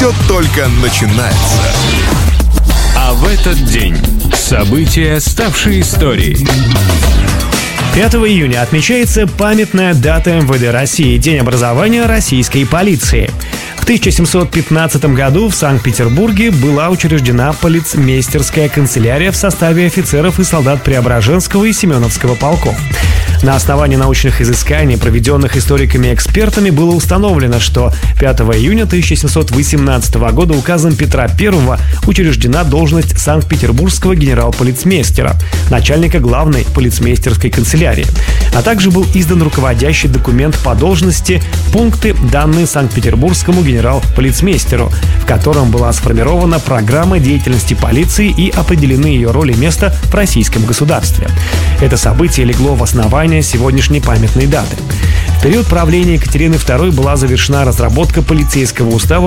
все только начинается. А в этот день события, ставшие историей. 5 июня отмечается памятная дата МВД России – День образования российской полиции. В 1715 году в Санкт-Петербурге была учреждена полицмейстерская канцелярия в составе офицеров и солдат Преображенского и Семеновского полков. На основании научных изысканий, проведенных историками-экспертами, было установлено, что 5 июня 1718 года указом Петра I учреждена должность Санкт-Петербургского генерал-полицмейстера, начальника главной полицмейстерской канцелярии. А также был издан руководящий документ по должности «Пункты, данные Санкт-Петербургскому генерал-полицмейстеру», в котором была сформирована программа деятельности полиции и определены ее роль и место в российском государстве. Это событие легло в основание сегодняшней памятной даты. В период правления Екатерины II была завершена разработка полицейского устава